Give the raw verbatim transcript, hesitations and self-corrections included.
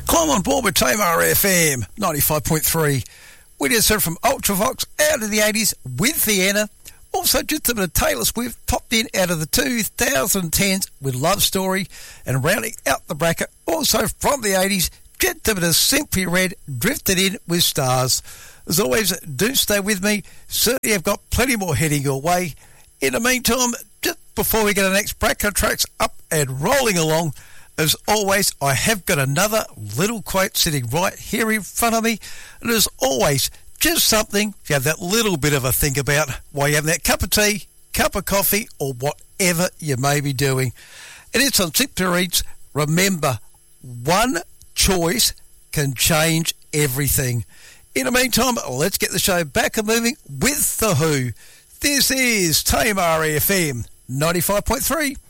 Climb on board with Tamar F M ninety-five point three. We just heard from Ultravox out of the eighties with Theana. Also just a bit of Taylor Swift popped in out of the two thousand tens with Love Story. And rounding out the bracket, also from the eighties, just a bit of Simply Red drifted in with Stars. As always, do stay with me. Certainly I've got plenty more heading your way. In the meantime, just before we get the next bracket tracks up and rolling along, as always, I have got another little quote sitting right here in front of me. And as always, just something to have that little bit of a think about while you're having that cup of tea, cup of coffee, or whatever you may be doing. And it's on Simply Reads. Remember, one choice can change everything. In the meantime, let's get the show back and moving with The Who. This is Tamar F M ninety-five point three.